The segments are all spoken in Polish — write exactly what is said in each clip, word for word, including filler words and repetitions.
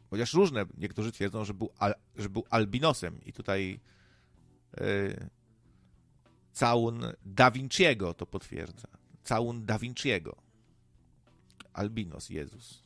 Chociaż różne, niektórzy twierdzą, że był, al, że był albinosem i tutaj yy, całun Da Vinciego to potwierdza. Całun Da Vinciego. Albinos Jezus.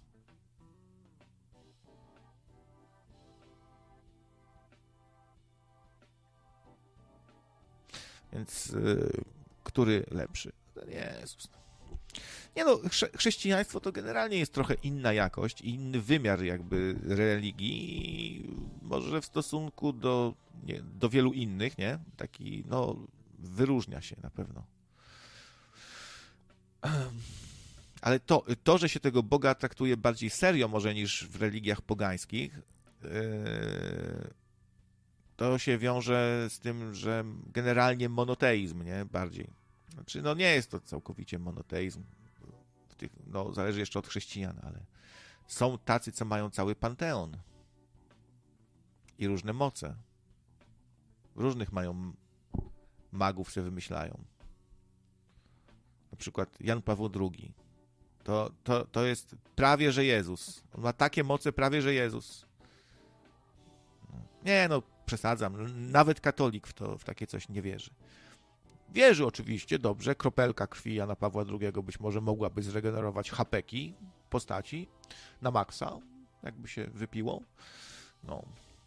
Więc yy, który lepszy? Jezus. Nie no, chrze- chrześcijaństwo to generalnie jest trochę inna jakość i inny wymiar jakby religii, może w stosunku do, nie, do wielu innych, nie? Taki, no, wyróżnia się na pewno. Ale to, to, że się tego Boga traktuje bardziej serio może niż w religiach pogańskich, yy, to się wiąże z tym, że generalnie monoteizm, nie? Bardziej. Znaczy, no nie jest to całkowicie monoteizm. W tych, no, zależy jeszcze od chrześcijan, ale są tacy, co mają cały panteon i różne moce. Różnych mają magów, sobie wymyślają. Na przykład Jan Paweł drugi. To, to, to jest prawie, że Jezus. On ma takie moce, prawie, że Jezus. Nie, no, przesadzam. Nawet katolik w to, w takie coś nie wierzy. Wierzy oczywiście, dobrze, kropelka krwi Jana Pawła drugiego być może mogłaby zregenerować hapeki postaci na maksa, jakby się wypiło. No.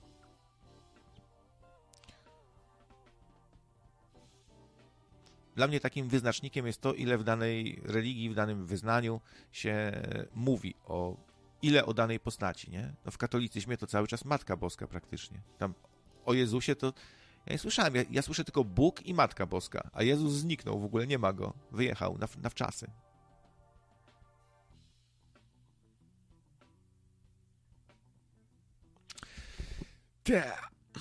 Dla mnie takim wyznacznikiem jest to, ile w danej religii, w danym wyznaniu się mówi o, ile o danej postaci, nie? No w katolicyzmie to cały czas Matka Boska praktycznie. Tam o Jezusie to ja nie słyszałem, ja, ja słyszę tylko Bóg i Matka Boska, a Jezus zniknął, w ogóle nie ma go, wyjechał na, na wczasy. Te.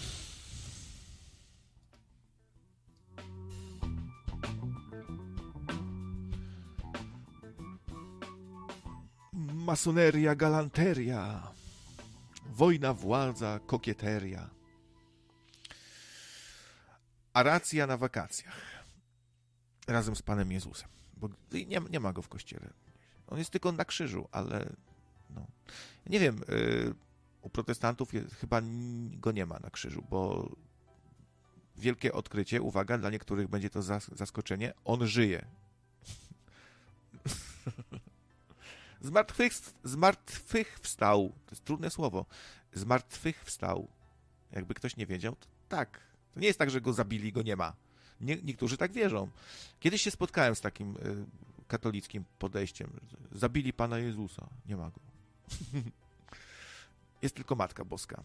Masoneria, galanteria, wojna, władza, kokieteria. A racja na wakacjach. Razem z Panem Jezusem. Bo nie, nie ma go w kościele. On jest tylko na krzyżu, ale no. Nie wiem, yy, u protestantów jest, chyba go nie ma na krzyżu, bo wielkie odkrycie, uwaga, dla niektórych będzie to zas- zaskoczenie, on żyje. Zmartwych, zmartwychwstał. To jest trudne słowo. Zmartwychwstał. Jakby ktoś nie wiedział, to tak. To nie jest tak, że go zabili, go nie ma. Nie, niektórzy tak wierzą. Kiedyś się spotkałem z takim y, katolickim podejściem. Zabili Pana Jezusa. Nie ma go. Jest tylko Matka Boska.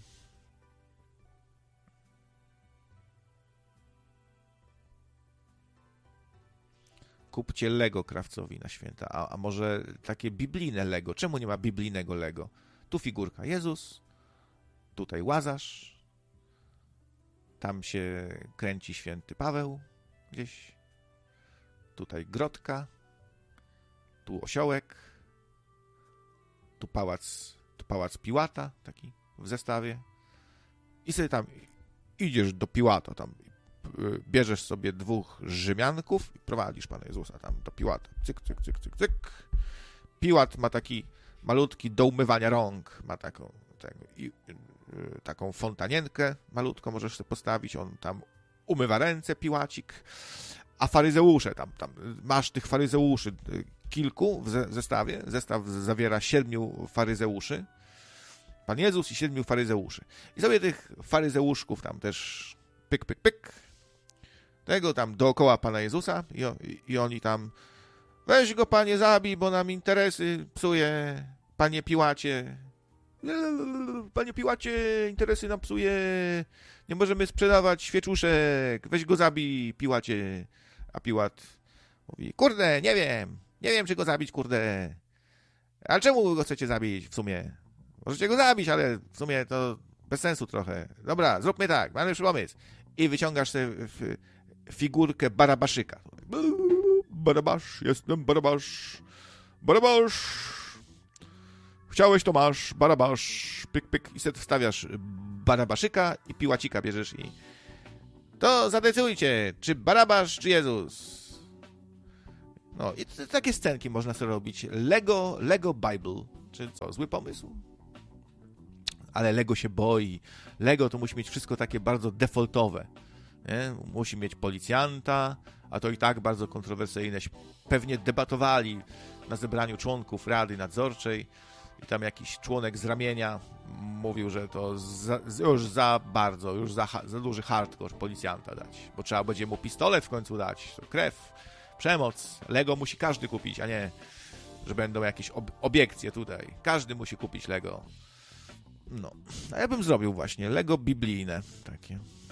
Kupcie Lego krawcowi na święta. A, a może takie biblijne Lego. Czemu nie ma biblijnego Lego? Tu figurka Jezus, tutaj Łazarz, tam się kręci święty Paweł gdzieś, tutaj grotka, tu osiołek, tu pałac, tu pałac Piłata, taki w zestawie. I sobie tam idziesz do Piłata, tam bierzesz sobie dwóch Rzymianków i prowadzisz Pana Jezusa tam do Piłata. Cyk, cyk, cyk, cyk, cyk. Piłat ma taki malutki do umywania rąk, ma taką, taką, i, y, taką fontanienkę malutką, możesz sobie postawić, on tam umywa ręce, Piłacik, a faryzeusze, tam, tam masz tych faryzeuszy kilku w ze, zestawie, zestaw zawiera siedmiu faryzeuszy, Pan Jezus i siedmiu faryzeuszy. I sobie tych faryzeuszków tam też pyk, pyk, pyk, tego tam dookoła Pana Jezusa i, i oni tam weź go, Panie, zabij, bo nam interesy psuje, Panie Piłacie. Panie Piłacie, interesy nam psuje. Nie możemy sprzedawać świeczuszek. Weź go zabij, Piłacie. A Piłat mówi, kurde, nie wiem. Nie wiem, czy go zabić, kurde. Ale czemu go chcecie zabić w sumie? Możecie go zabić, ale w sumie to bez sensu trochę. Dobra, zróbmy tak, mamy już pomysł. I wyciągasz sobie figurkę Barabaszyka. Barabasz, jestem Barabasz. Barabasz. Chciałeś, to masz. Barabasz. Pyk, pyk. I sobie wstawiasz Barabaszyka i Piłacika bierzesz i to zadecydujcie, czy Barabasz, czy Jezus. No i t- takie scenki można sobie robić. Lego, Lego Bible. Czy co, zły pomysł? ale Lego się boi. Lego to musi mieć wszystko takie bardzo defaultowe. Nie? Musi mieć policjanta, a to i tak bardzo kontrowersyjne. Pewnie debatowali na zebraniu członków Rady Nadzorczej i tam jakiś członek z ramienia mówił, że to za, już za bardzo, już za, za duży hardcore policjanta dać, bo trzeba będzie mu pistolet w końcu dać, to krew, przemoc. Lego musi każdy kupić, a nie, że będą jakieś ob- obiekcje tutaj. Każdy musi kupić Lego. No, a ja bym zrobił właśnie Lego biblijne takie.